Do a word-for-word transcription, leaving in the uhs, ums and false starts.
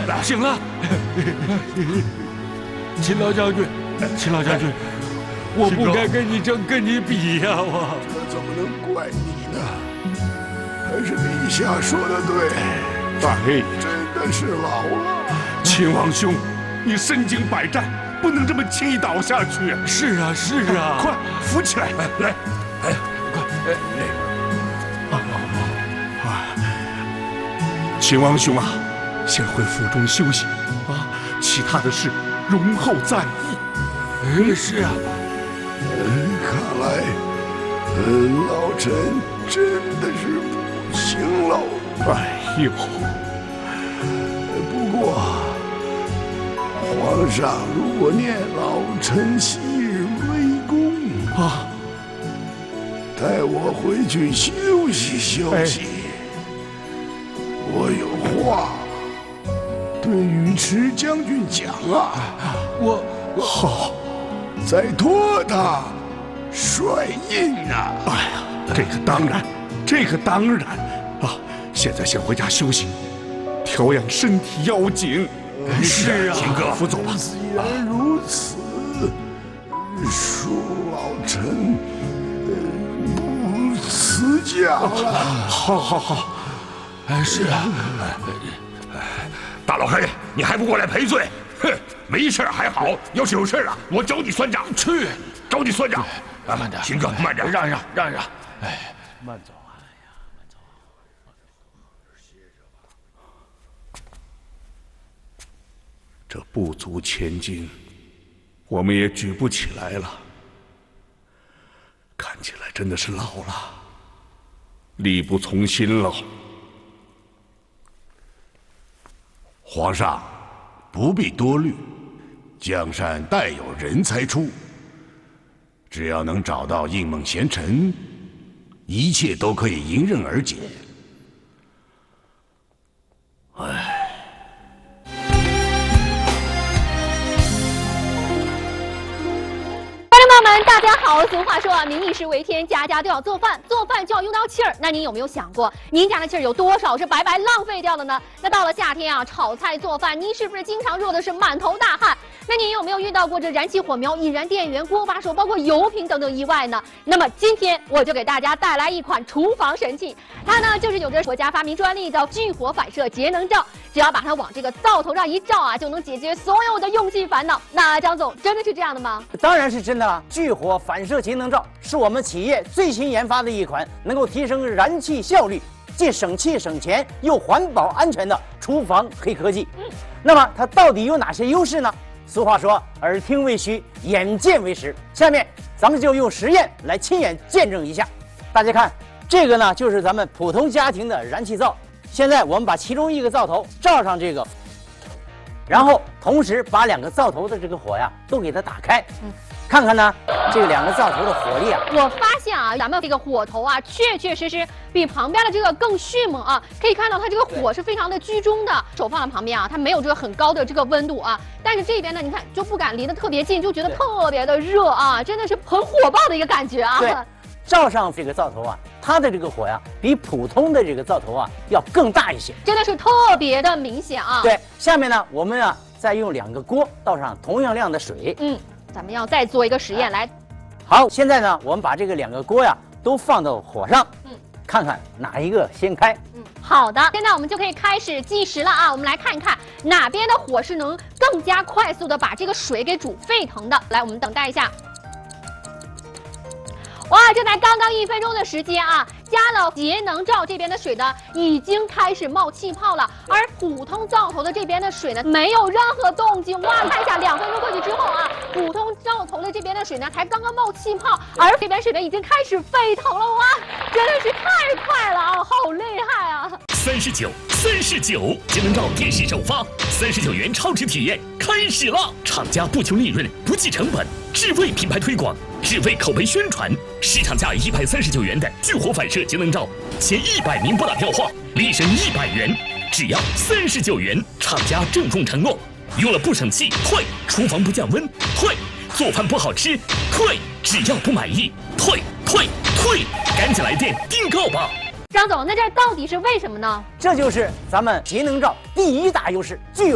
来， 行了。秦老将军，秦老将军，我不该跟你争，跟你比呀！我这怎么能怪你呢？还是陛下说的对， 哎， 真的是老了。 秦王兄，你身经百战，不能这么轻易倒下去。 是啊，是啊， 快扶起来，来，哎，快，哎，啊啊！秦王兄啊，先回府中休息啊，其他的事容后再议。 哎，是啊。 嗯，看来，呃，老臣真的是不行喽。 哎呦， 不过，皇上如果念老臣昔日威功啊， 带我回去休息休息。哎、我有话对尉迟将军讲啊。 我我好。再拖他，帅印呐！ 哎呀，这个当然，这个当然啊！现在先回家休息，调养身体要紧。 是啊， 秦哥，扶走吧。 既然如此，恕老臣不辞驾了。 好，好，好。 哎，是啊。 大老黑，你还不过来赔罪？哼！没事还好，要是有事了，我找你算账。 去， 找你算账。 啊，慢点， 秦哥，慢点， 让让让让。哎， 慢走啊！哎呀，慢走。歇着吧。 这不足千斤，我们也举不起来了。看起来真的是老了，力不从心了。 皇上。不必多虑，江山代有人才出。只要能找到应孟贤臣，一切都可以迎刃而解。唉。 观众朋友们，大家好！俗话说啊，民以食为天，家家都要做饭，做饭就要用到气儿。那您有没有想过，您家的气儿有多少是白白浪费掉的呢？那到了夏天啊，炒菜做饭，您是不是经常热的是满头大汗？那您有没有遇到过这燃起火苗、引燃电源、锅把手，包括油瓶等等意外呢？那么今天我就给大家带来一款厨房神器，它呢就是有着国家发明专利的聚火反射节能罩，只要把它往这个灶头上一照啊，就能解决所有的用气烦恼。那江总真的是这样的吗？ 当然是真的了。聚火反射节能罩是我们企业最新研发的一款能够提升燃气效率，既省气省钱又环保安全的厨房黑科技。嗯，那么它到底有哪些优势呢？俗话说，耳听为虚，眼见为实。下面咱们就用实验来亲眼见证一下。大家看，这个呢就是咱们普通家庭的燃气灶。现在我们把其中一个灶头罩上这个，然后同时把两个灶头的这个火呀都给它打开。嗯。看看呢，这个两个灶头的火力啊， 我发现啊，咱们这个火头啊，确确实实比旁边的这个更迅猛啊。可以看到它这个火是非常的居中的，手放在旁边啊，它没有这个很高的这个温度啊。但是这边呢，你看就不敢离得特别近，就觉得特别的热啊，真的是很火爆的一个感觉啊。 对，罩上这个灶头啊，它的这个火呀，比普通的这个灶头啊要更大一些， 真的是特别的明显啊。 对，下面呢，我们啊再用两个锅倒上同样量的水， 嗯。咱们要再做一个实验来。 好，现在呢，我们把这个两个锅呀都放到火上，嗯，看看哪一个先开。 嗯，好的，现在我们就可以开始计时了啊！我们来看一看哪边的火是能更加快速的把这个水给煮沸腾的。来，我们等待一下。哇，这才刚刚一分钟的时间啊！加了节能罩这边的水呢，已经开始冒气泡了，而普通灶头的这边的水呢，没有任何动静。哇，看一下，两分钟过去之后啊，普通灶头的这边的水呢，才刚刚冒气泡，而这边水呢，已经开始沸腾了。哇，真的是太快了啊，好厉害啊！ 三十九，三十九，节能罩电视首发，三十九元超值体验开始了。厂家不求利润，不计成本，只为品牌推广，只为口碑宣传。市场价一百三十九元的聚火反射节能罩，前一百名拨打电话立省一百元，只要三十九元。厂家郑重承诺，用了不省气退，厨房不降温退，做饭不好吃退，只要不满意退退退，赶紧来电订购吧。 张总，那这到底是为什么呢？ 这就是咱们节能罩第一大优势——聚